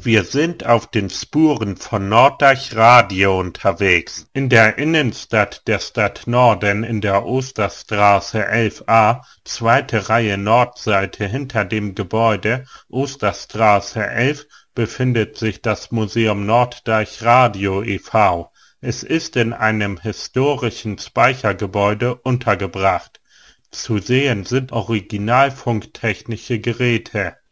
Wir sind auf den Spuren von Norddeich Radio unterwegs. In der Innenstadt der Stadt Norden in der Osterstraße 11a, zweite Reihe Nordseite hinter dem Gebäude Osterstraße 11, befindet sich das Museum Norddeich Radio e.V. Es ist in einem historischen Speichergebäude untergebracht. Zu sehen sind originalfunktechnische Geräte.